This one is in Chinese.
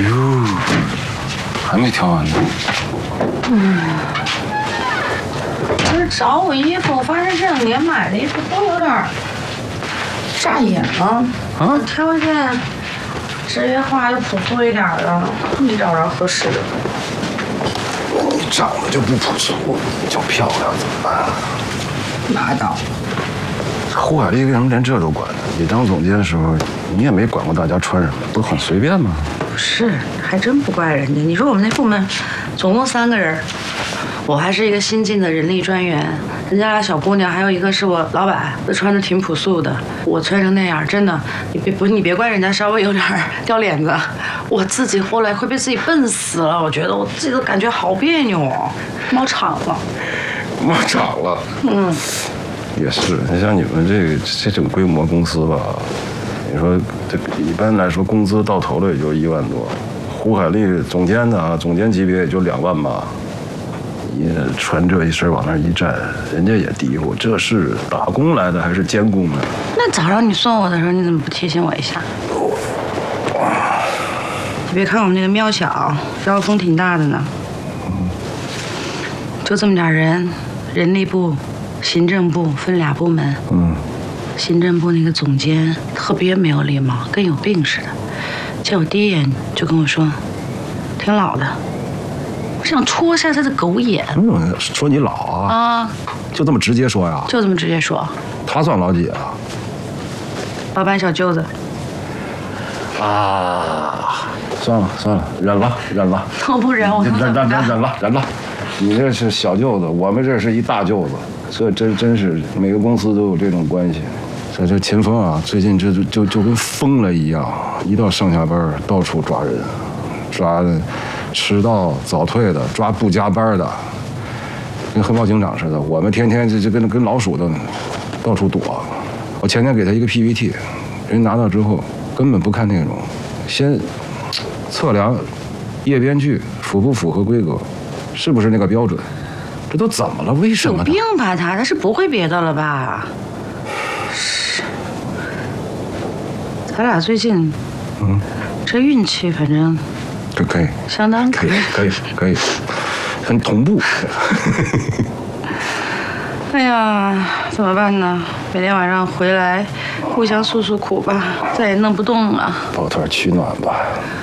呦，还没调完呢。 可是找我衣服，我发现这2年买的衣服都有点扎眼了。啊？挑一件职业化又朴素一点的，没找着合适的。 你长得就不朴素，你就漂亮，怎么办？ 拉倒。 胡海丽为什么连这都管呢？你当总监的时候，你也没管过大家穿什么，不很随便吗？ 不是，还真不怪人家。你说我们那部门总共3个人，我还是一个新进的人力专员，人家俩小姑娘，还有一个是我老板，都穿的挺朴素的。我穿成那样，真的，你别怪人家稍微有点掉脸子，我自己后来会被自己笨死了。我觉得我自己都感觉好别扭哦，冒场了。 冒场了。也是，你像你们这种规模公司吧，你说这一般来说工资到头了也就1万多，胡海丽总监的啊，总监级别也就2万吧。你穿这一身往那一站，人家也嘀咕，这是打工来的还是监工啊？ 那早上你送我的时候，你怎么不提醒我一下？你别看我们那个庙小，招风挺大的呢。就这么点人，人力部、行政部分2部门。行政部那个总监特别没有礼貌，跟有病似的。见我第一眼就跟我说，挺老的。我想戳下他的狗眼。 说你老啊？就这么直接说呀？ 就这么直接说。 他算老几啊？ 老板小舅子。 啊，算了，忍了。 我不忍，我忍了。你这是小舅子，我们这是一大舅子，这真是每个公司都有这种关系。这秦风啊，最近就跟疯了一样，一到上下班到处抓人，抓迟到早退的，抓不加班的，跟黑猫警长似的。我们天天就跟老鼠的到处躲。我前天给他一个 PPT， 人拿到之后根本不看内容，先测量页边距符不符合规格，是不是那个标准？这都怎么了？为什么呢？ 有病吧他是不会别的了吧？咱俩最近，这运气反正可以， 相当可以，很同步。 哎呀，怎么办呢？每天晚上回来，互相诉苦吧，再也弄不动了。 抱团取暖吧。